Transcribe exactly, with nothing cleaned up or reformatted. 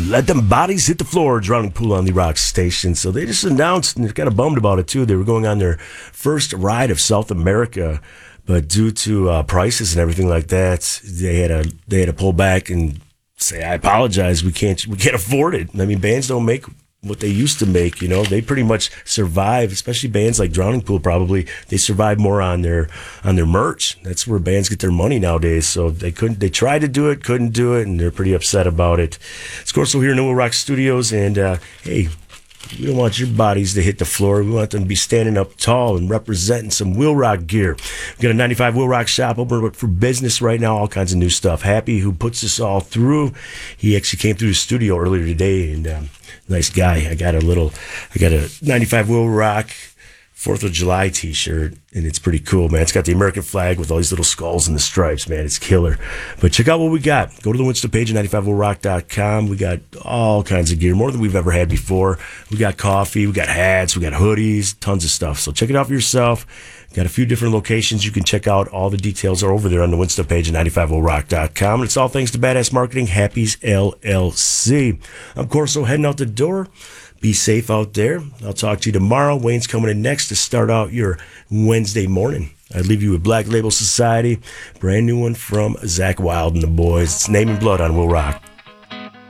Let Them Bodies Hit the Floor, Drowning Pool on the Rock Station. So they just announced, and they're kind of bummed about it too, they were going on their first ride of South America, but due to uh, prices and everything like that, they had to they had to pull back and say, I apologize, we can't we can't afford it. I mean, bands don't make what they used to make, you know. They pretty much survive, especially bands like Drowning Pool probably, they survive more on their on their merch. That's where bands get their money nowadays. So they couldn't they tried to do it, couldn't do it, and they're pretty upset about it. It's Corso here in Will Rock Studios, and uh, hey, we don't want your bodies to hit the floor. We want them to be standing up tall and representing some Will Rock gear. We've got a ninety-five Will Rock shop open for business right now, all kinds of new stuff. Happy, who puts this all through, he actually came through the studio earlier today, and um, nice guy. I got a little, I got a ninety-five Will Rock fourth of July t-shirt, and it's pretty cool, man. It's got the American flag with all these little skulls and the stripes, man. It's killer. But check out what we got. Go to the Winsta page at ninety-five will rock dot com. We got all kinds of gear, more than we've ever had before. We got coffee, we got hats, we got hoodies, tons of stuff. So check it out for yourself. Got a few different locations you can check out. All the details are over there on the Winsta page at ninety-five will rock dot com. And it's all thanks to Badass Marketing, Happy's L L C. I'm Corso, heading out the door. Be safe out there. I'll talk to you tomorrow. Wayne's coming in next to start out your Wednesday morning. I leave you with Black Label Society, brand new one from Zakk Wylde and the boys. It's Name and Blood on Will Rock.